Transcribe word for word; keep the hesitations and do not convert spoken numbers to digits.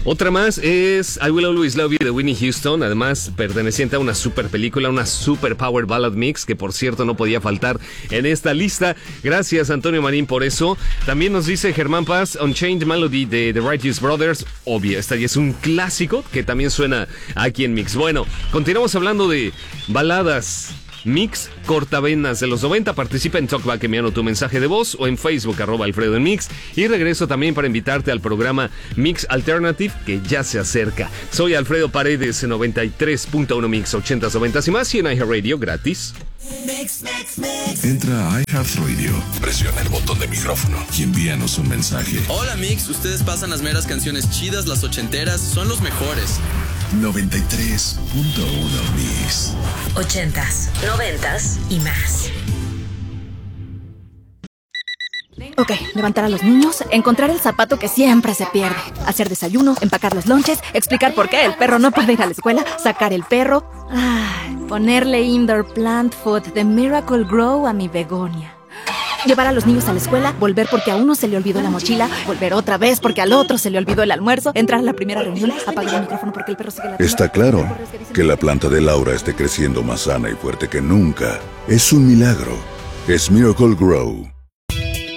Otra más es I Will Always Love You de Whitney Houston, además perteneciente a una super película, una super power ballad mix, que por cierto no podía faltar en esta lista. Gracias, Antonio Marín, por eso. También nos dice Germán Paz, Unchained Melody de The Righteous Brothers. Obvio, esta ya es un clásico que también suena aquí en Mix. Bueno, continuamos hablando de baladas Mix cortavenas de los noventa. Participa en Talkback enviando tu mensaje de voz o en Facebook arroba Alfredo en Mix. Y regreso también para invitarte al programa Mix Alternative, que ya se acerca. Soy Alfredo Paredes en noventa y tres punto uno Mix, ochentas, noventas y más, y en iHeartRadio gratis. Mix, mix, mix. Entra a iHeartRadio, presiona el botón de micrófono y envíanos un mensaje. Hola Mix, ustedes pasan las meras canciones chidas, las ochenteras, son los mejores. noventa y tres punto uno Mix. Ochentas, noventas y más. Ok, levantar a los niños, encontrar el zapato que siempre se pierde, hacer desayuno, empacar los lonches, explicar por qué el perro no puede ir a la escuela, sacar el perro, ay, ponerle indoor plant food de Miracle Grow a mi begonia. Llevar a los niños a la escuela, volver porque a uno se le olvidó la mochila, volver otra vez porque al otro se le olvidó el almuerzo, entrar a la primera reunión, apagar el micrófono porque el perro sigue la... Está claro que la planta de Laura esté creciendo más sana y fuerte que nunca. Es un milagro. Es Miracle Grow.